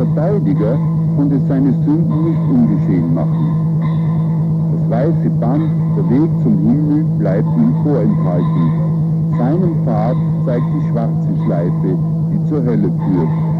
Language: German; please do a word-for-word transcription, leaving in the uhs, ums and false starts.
Verteidiger konnte seine Sünden nicht ungeschehen machen. Das weiße Band, der Weg zum Himmel, bleibt ihm vorenthalten. Seinen Pfad zeigt die schwarze Schleife, die zur Hölle führt.